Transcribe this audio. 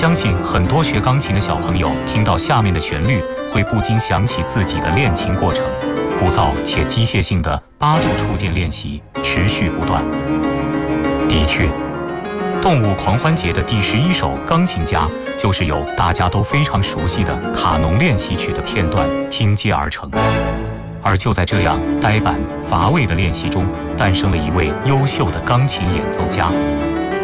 相信很多学钢琴的小朋友听到下面的旋律，会不禁想起自己的练琴过程，枯燥且机械性的8度触键练习，持续不断。的确，动物狂欢节的第11首钢琴家就是由大家都非常熟悉的《卡农练习曲》的片段拼接而成。而就在这样呆板乏味的练习中，诞生了一位优秀的钢琴演奏家。